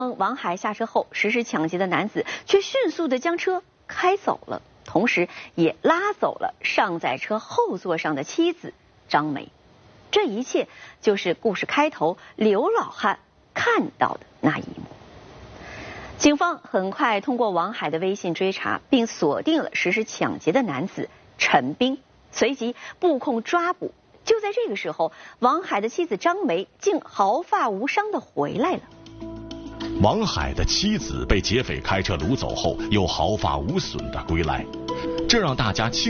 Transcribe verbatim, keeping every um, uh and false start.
王海下车后，实施抢劫的男子却迅速地将车开走了，同时也拉走了上在车后座上的妻子张梅。这一切就是故事开头刘老汉看到的那一幕。警方很快通过王海的微信追查，并锁定了实施抢劫的男子陈斌，随即布控抓捕。就在这个时候，王海的妻子张梅竟毫发无伤地回来了。 王海的妻子被劫匪开车掳走后，又毫发无损地归来，这让大家庆